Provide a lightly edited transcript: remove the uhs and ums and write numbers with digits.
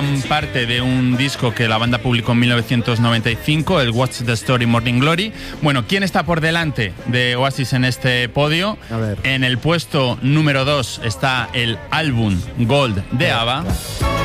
forman parte de un disco que la banda publicó en 1995, el What's the Story Morning Glory. Bueno, ¿quién está por delante de Oasis en este podio? A ver. En el puesto número 2 está el álbum Gold de ABBA.